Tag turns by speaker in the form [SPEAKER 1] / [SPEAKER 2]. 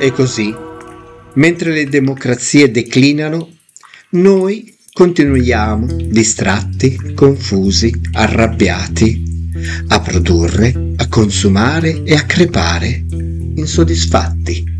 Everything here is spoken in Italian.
[SPEAKER 1] E così, mentre le democrazie declinano, noi continuiamo distratti, confusi, arrabbiati, a produrre, a consumare e a crepare, insoddisfatti.